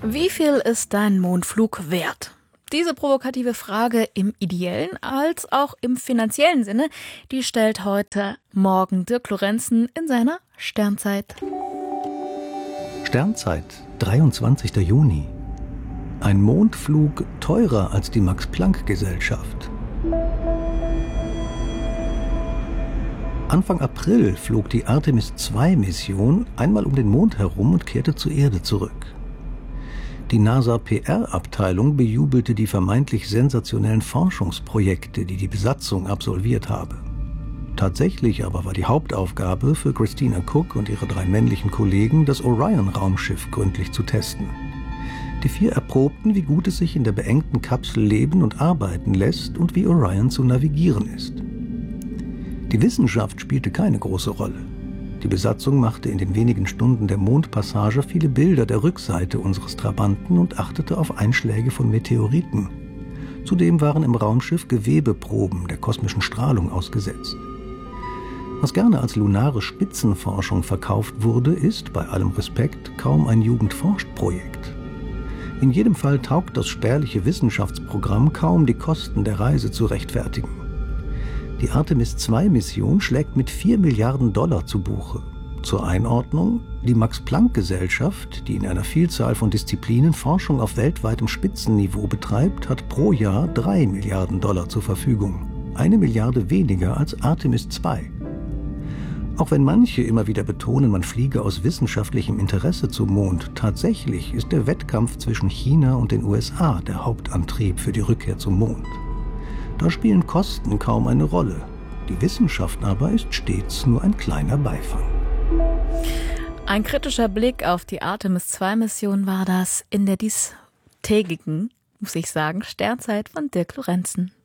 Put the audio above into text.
Wie viel ist dein Mondflug wert? Diese provokative Frage im ideellen als auch im finanziellen Sinne, die stellt heute Morgen Dirk Lorenzen in seiner Sternzeit. Sternzeit, 23. Juni. Ein Mondflug teurer als die Max-Planck-Gesellschaft. Anfang April flog die Artemis-II-Mission einmal um den Mond herum und kehrte zur Erde zurück. Die NASA-PR-Abteilung bejubelte die vermeintlich sensationellen Forschungsprojekte, die die Besatzung absolviert habe. Tatsächlich aber war die Hauptaufgabe für Christina Cook und ihre 3 männlichen Kollegen, das Orion-Raumschiff gründlich zu testen. Die 4 erprobten, wie gut es sich in der beengten Kapsel leben und arbeiten lässt und wie Orion zu navigieren ist. Die Wissenschaft spielte keine große Rolle. Die Besatzung machte in den wenigen Stunden der Mondpassage viele Bilder der Rückseite unseres Trabanten und achtete auf Einschläge von Meteoriten. Zudem waren im Raumschiff Gewebeproben der kosmischen Strahlung ausgesetzt. Was gerne als lunare Spitzenforschung verkauft wurde, ist, bei allem Respekt, kaum ein Jugendforscht-Projekt. In jedem Fall taugt das spärliche Wissenschaftsprogramm kaum, die Kosten der Reise zu rechtfertigen. Die Artemis-II-Mission schlägt mit $4 Milliarden zu Buche. Zur Einordnung: Die Max-Planck-Gesellschaft, die in einer Vielzahl von Disziplinen Forschung auf weltweitem Spitzenniveau betreibt, hat pro Jahr $3 Milliarden zur Verfügung. 1 Milliarde weniger als Artemis II. Auch wenn manche immer wieder betonen, man fliege aus wissenschaftlichem Interesse zum Mond, tatsächlich ist der Wettkampf zwischen China und den USA der Hauptantrieb für die Rückkehr zum Mond. Da spielen Kosten kaum eine Rolle. Die Wissenschaft aber ist stets nur ein kleiner Beifang. Ein kritischer Blick auf die Artemis-II-Mission war das in der diestägigen, muss ich sagen, Sternzeit von Dirk Lorenzen.